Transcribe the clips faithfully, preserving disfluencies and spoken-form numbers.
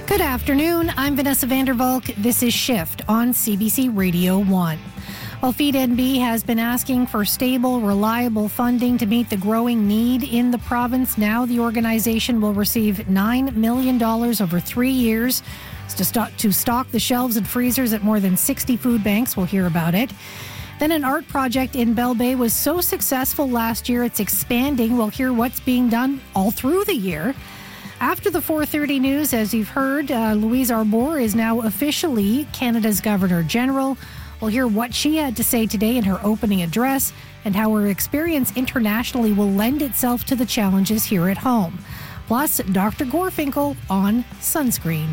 Good afternoon. I'm Vanessa Vandervalk. This is Shift on C B C Radio one. Well, Feed N B has been asking for stable, reliable funding to meet the growing need in the province. Now the organization will receive nine million dollars over three years to stock, to stock the shelves and freezers at more than sixty food banks. We'll hear about it. Then an art project in Bell Bay was so successful last year, it's expanding. We'll hear what's being done all through the year. After the four thirty news, as you've heard, uh, Louise Arbour is now officially Canada's Governor-General. We'll hear what she had to say today in her opening address and how her experience internationally will lend itself to the challenges here at home. Plus, Doctor Gorfinkel on sunscreen.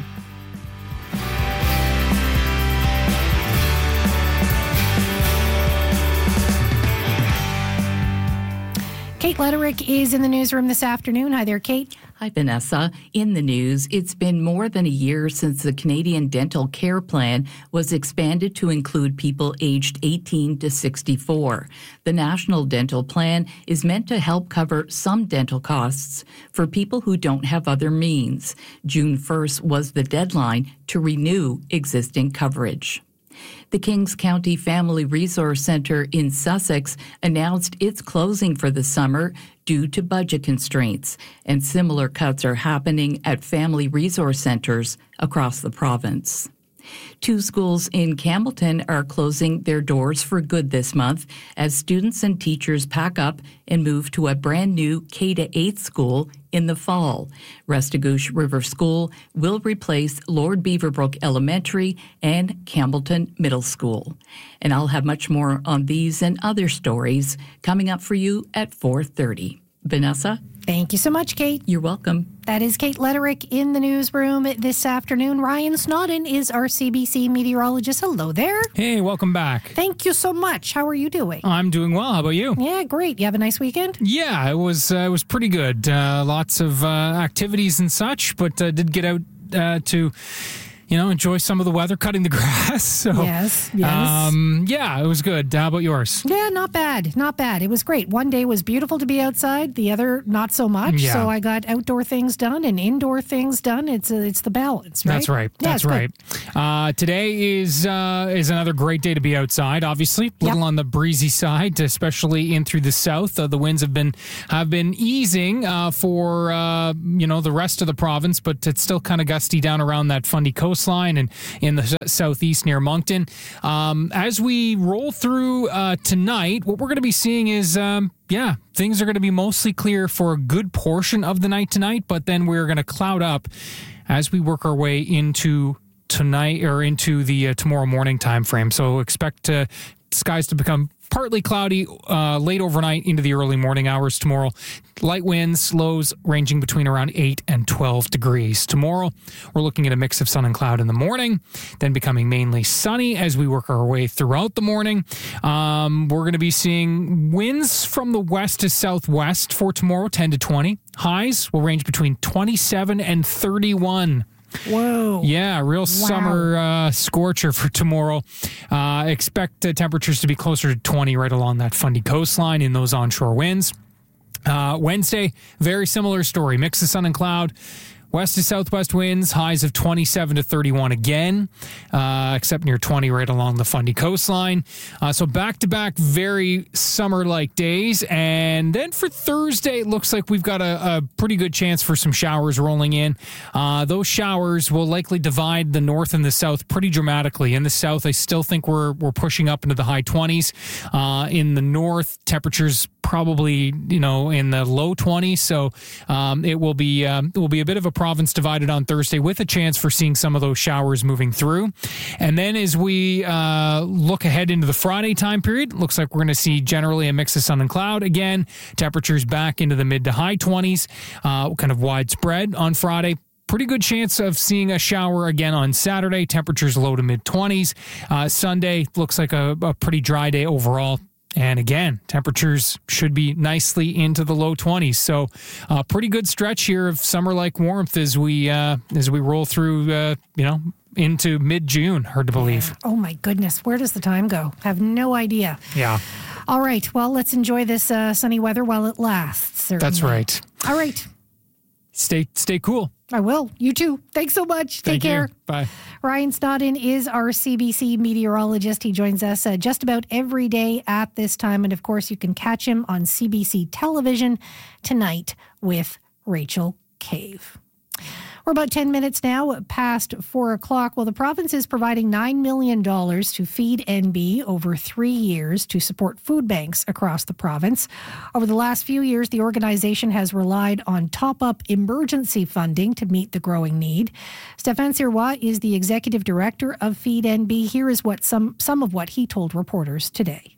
Kate Letterick is in the newsroom this afternoon. Hi there, Kate. Hi, Vanessa. In the news, it's been more than a year since the Canadian Dental Care Plan was expanded to include people aged eighteen to sixty-four. The National Dental Plan is meant to help cover some dental costs for people who don't have other means. June first was the deadline to renew existing coverage. The Kings County Family Resource Centre in Sussex announced it's closing for the summer due to budget constraints, and similar cuts are happening at family resource centres across the province. Two schools in Campbellton are closing their doors for good this month as students and teachers pack up and move to a brand new K to eight school in the fall. Restigouche River School will replace Lord Beaverbrook Elementary and Campbellton Middle School. And I'll have much more on these and other stories coming up for you at four thirty. Vanessa? Thank you so much, Kate. You're welcome. That is Kate Letterick in the newsroom this afternoon. Ryan Snodden is our C B C meteorologist. Hello there. Hey, welcome back. Thank you so much. How are you doing? I'm doing well. How about you? Yeah, great. You have a nice weekend? Yeah, it was uh, it was pretty good. Uh, lots of uh, activities and such, but uh, did get out uh, to... you know, enjoy some of the weather, cutting the grass. So, yes, yes. Um, yeah, it was good. How about yours? Yeah, not bad. Not bad. It was great. One day was beautiful to be outside. The other, not so much. Yeah. So I got outdoor things done and indoor things done. It's a, it's the balance, right? That's right. Yeah, That's right. Uh, today is uh, is another great day to be outside. Obviously, a little yep. on the breezy side, especially in through the south. Uh, the winds have been have been easing uh, for uh, you know the rest of the province, but it's still kind of gusty down around that Fundy coastline and in the southeast near Moncton. Um, as we roll through uh, tonight, what we're going to be seeing is, um, yeah, things are going to be mostly clear for a good portion of the night tonight, but then we're going to cloud up as we work our way into tonight or into the uh, tomorrow morning time frame. So expect uh, skies to become partly cloudy uh, late overnight into the early morning hours tomorrow. Light winds, lows ranging between around eight and twelve degrees. Tomorrow, we're looking at a mix of sun and cloud in the morning, then becoming mainly sunny as we work our way throughout the morning. Um, we're going to be seeing winds from the west to southwest for tomorrow, ten to twenty. Highs will range between twenty-seven and thirty-one. Whoa. Yeah, real wow. summer uh, scorcher for tomorrow. Uh, expect uh, temperatures to be closer to twenty right along that Fundy coastline in those onshore winds. Uh, Wednesday, very similar story. Mix of sun and cloud. West to southwest winds, highs of twenty-seven to thirty-one again, uh, except near twenty right along the Fundy coastline. Uh, so back-to-back very summer-like days. And then for Thursday, it looks like we've got a, a pretty good chance for some showers rolling in. Uh, those showers will likely divide the north and the south pretty dramatically. In the south, I still think we're we're pushing up into the high twenties. Uh, in the north, temperatures probably, you know, in the low twenties. So um, it will be um, it will be a bit of a province divided on Thursday with a chance for seeing some of those showers moving through. And then as we uh, look ahead into the Friday time period, looks like we're going to see generally a mix of sun and cloud again. Temperatures back into the mid to high twenties, uh, kind of widespread on Friday. Pretty good chance of seeing a shower again on Saturday. Temperatures low to mid twenties. Uh, Sunday looks like a, a pretty dry day overall. And again, temperatures should be nicely into the low twenties. So a uh, pretty good stretch here of summer-like warmth as we uh, as we roll through, uh, you know, into mid-June, hard to believe. Yeah. Oh, my goodness. Where does the time go? I have no idea. Yeah. All right. Well, let's enjoy this uh, sunny weather while it lasts. Certainly. That's right. All right. Stay stay cool. I will. You too. Thanks so much. Take Thank care. You. Bye. Ryan Snodden is our C B C meteorologist. He joins us uh, just about every day at this time. And of course, you can catch him on C B C television tonight with Rachel Cave. We're about ten minutes now past four o'clock. Well, the province is providing nine million dollars to Feed N B over three years to support food banks across the province. Over the last few years, the organization has relied on top-up emergency funding to meet the growing need. Stéphane Sirois is the executive director of Feed N B. Here is what some, some of what he told reporters today.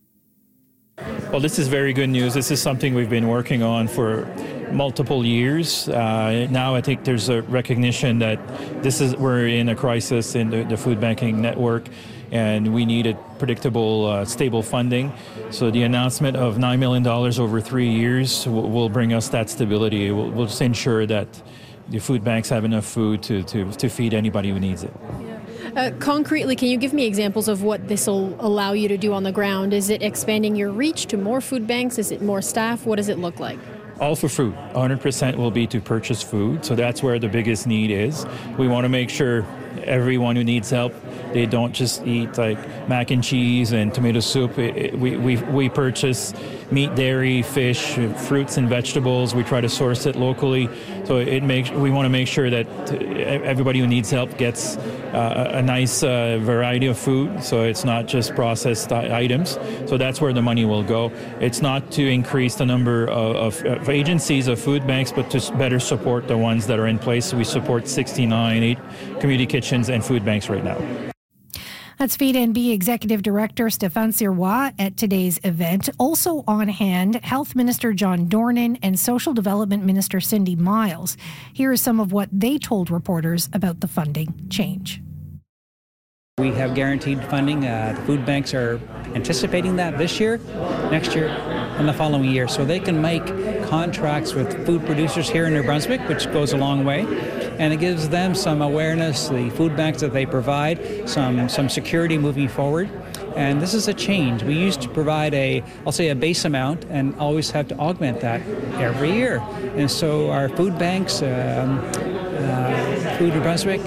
Well, this is very good news. This is something we've been working on for multiple years. Uh, now I think there's a recognition that this is we're in a crisis in the, the food banking network, and we needed predictable, uh, stable funding. So the announcement of nine million dollars over three years will, will bring us that stability. We'll, we'll just ensure that the food banks have enough food to, to, to feed anybody who needs it. Uh, concretely, can you give me examples of what this will allow you to do on the ground? Is it expanding your reach to more food banks? Is it more staff? What does it look like? All for food. one hundred percent will be to purchase food. So that's where the biggest need is. We want to make sure everyone who needs help, they don't just eat like mac and cheese and tomato soup. It, it, we, we, we purchase meat, dairy, fish, fruits and vegetables. We try to source it locally. So it makes we want to make sure that everybody who needs help gets uh, a nice uh, variety of food. So it's not just processed items. So that's where the money will go. It's not to increase the number of, of, of agencies, of food banks, but to better support the ones that are in place. We support sixty-nine, eight community kitchens and food banks right now. That's Feed N B Executive Director Stéphane Sirois at today's event. Also on hand, Health Minister John Dornan and Social Development Minister Cindy Miles. Here is some of what they told reporters about the funding change. We have guaranteed funding. Uh, the food banks are anticipating that this year, next year, and the following year. So they can make contracts with food producers here in New Brunswick, which goes a long way. And it gives them some awareness, the food banks that they provide, some, some security moving forward. And this is a change. We used to provide a, I'll say a base amount and always have to augment that every year. And so our food banks, um, uh, Food New Brunswick,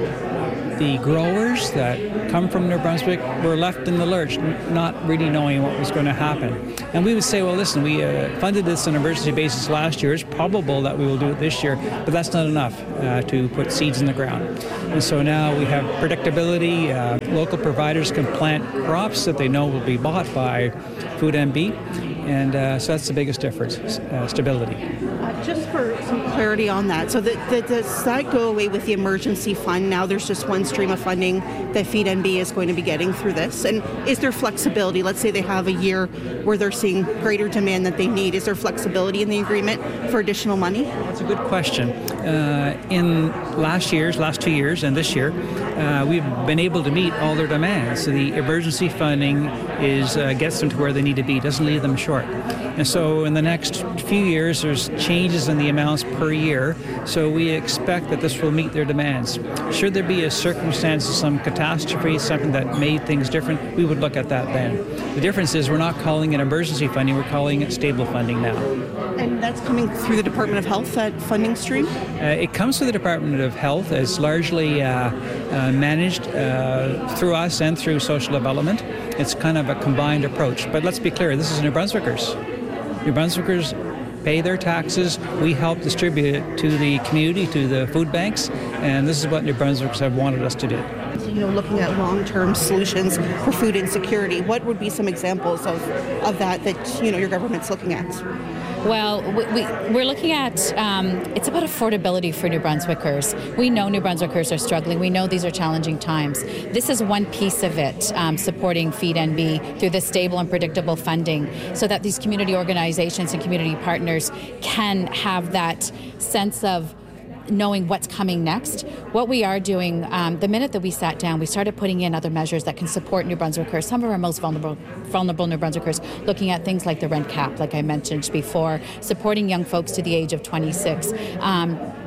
the growers that come from New Brunswick were left in the lurch, not really knowing what was going to happen. And we would say, well, listen, we uh, funded this on an emergency basis last year. It's probable that we will do it this year, but that's not enough uh, to put seeds in the ground. And so now we have predictability. Uh, local providers can plant crops that they know will be bought by Food N B. And uh, so that's the biggest difference, uh, stability. Uh, just for some clarity on that, so the, the, does that go away with the emergency fund? Now there's just one stream of funding that Feed N B is going to be getting through this. And is there flexibility? Let's say they have a year where they're seeing greater demand that they need. Is there flexibility in the agreement for additional money? That's a good question. Uh, in last year's, last two years and this year, uh, we've been able to meet all their demands. So the emergency funding is uh, gets them to where they need to be, doesn't leave them short. And so in the next few years, there's changes in the amounts per year. So we expect that this will meet their demands. Should there be a circumstance, some catastrophe, something that made things different, we would look at that then. The difference is we're not calling it emergency funding, we're calling it stable funding now. And that's coming through the Department of Health, that funding stream? Uh, it comes through the Department of Health. It's largely uh, uh, managed uh, through us and through social development. It's kind of a combined approach. But let's be clear, this is New Brunswickers. New Brunswickers pay their taxes. We help distribute it to the community, to the food banks, and this is what New Brunswickers have wanted us to do. You know, looking at long-term solutions for food insecurity, what would be some examples of, of that that, you know, your government's looking at? Well, we, we, we're looking at, um, it's about affordability for New Brunswickers. We know New Brunswickers are struggling. We know these are challenging times. This is one piece of it, um, supporting Feed N B through this stable and predictable funding so that these community organizations and community partners can have that sense of knowing what's coming next. What we are doing, um, the minute that we sat down, we started putting in other measures that can support New Brunswickers, some of our most vulnerable vulnerable New Brunswickers, looking at things like the rent cap, like I mentioned before, supporting young folks to the age of twenty-six. Um,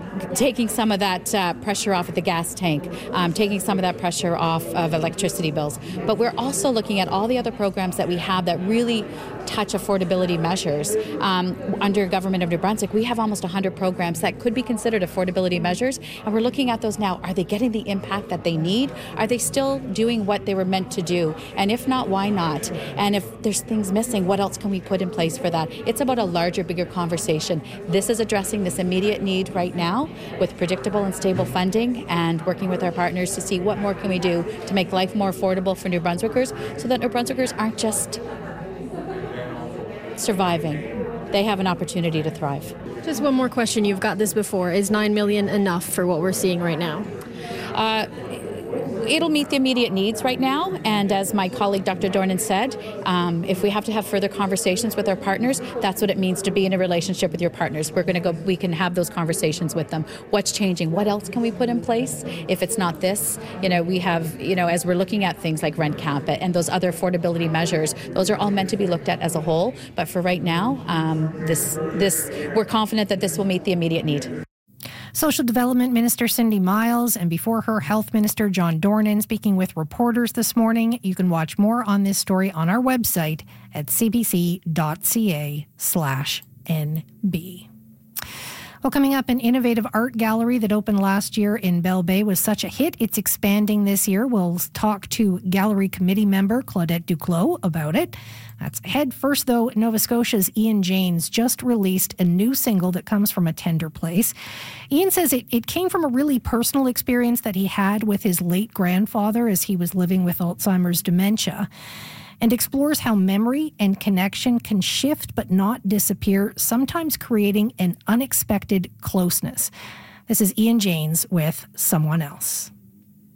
taking some of that uh, pressure off of the gas tank, um, taking some of that pressure off of electricity bills. But we're also looking at all the other programs that we have that really touch affordability measures. Um, under Government of New Brunswick, we have almost one hundred programs that could be considered affordability measures, and we're looking at those now. Are they getting the impact that they need? Are they still doing what they were meant to do? And if not, why not? And if there's things missing, what else can we put in place for that? It's about a larger, bigger conversation. This is addressing this immediate need right now with predictable and stable funding, and working with our partners to see what more can we do to make life more affordable for New Brunswickers, so that New Brunswickers aren't just surviving. They have an opportunity to thrive. Just one more question. You've got this before. Is nine million dollars enough for what we're seeing right now? Uh, It'll meet the immediate needs right now, and as my colleague Doctor Dornan said, um, if we have to have further conversations with our partners, that's what it means to be in a relationship with your partners. We're going to go. We can have those conversations with them. What's changing? What else can we put in place? If it's not this, you know, we have, you know, as we're looking at things like rent cap and those other affordability measures, those are all meant to be looked at as a whole. But for right now, um, this this we're confident that this will meet the immediate need. Social Development Minister Cindy Miles, and before her, Health Minister John Dornan, speaking with reporters this morning. You can watch more on this story on our website at cbc.ca slash NB. Well, coming up, an innovative art gallery that opened last year in Bell Bay was such a hit, it's expanding this year. We'll talk to gallery committee member Claudette Duclos about it. That's ahead. First, though, Nova Scotia's Ian Janes just released a new single that comes from a tender place. Ian says it, it came from a really personal experience that he had with his late grandfather as he was living with Alzheimer's dementia, and explores how memory and connection can shift but not disappear, sometimes creating an unexpected closeness. This is Ian Janes with Someone Else.